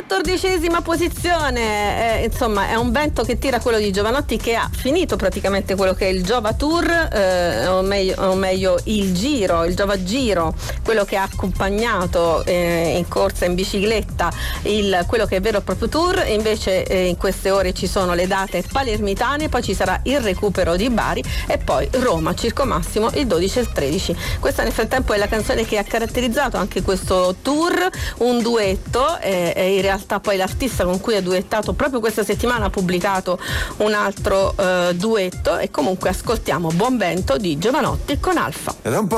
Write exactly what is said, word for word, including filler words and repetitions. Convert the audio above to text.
quattordicesima posizione, eh, insomma è un vento che tira quello di Jovanotti, che ha finito praticamente quello che è il Jova Tour, eh, o, meglio, o meglio il Giro, il Jova Giro, quello che ha accompagnato eh, in corsa in bicicletta il, quello che è vero e proprio tour. Invece eh, in queste ore ci sono le date palermitane, poi ci sarà il recupero di Bari e poi Roma, Circo Massimo il dodici e il tredici. Questa nel frattempo è la canzone che ha caratterizzato anche questo tour, un duetto, e, e in realtà poi l'artista con cui ha duettato proprio questa settimana ha pubblicato un altro eh, duetto, e comunque ascoltiamo Buon Vento di Jovanotti con Alfa. Ed è un po'